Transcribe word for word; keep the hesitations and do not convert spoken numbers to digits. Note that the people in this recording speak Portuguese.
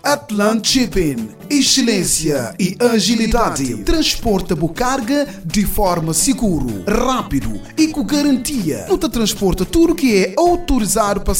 Atlant Shipping, excelência e agilidade. Transporta a carga de forma segura, rápido e com garantia. Não te transporta tudo que é autorizado para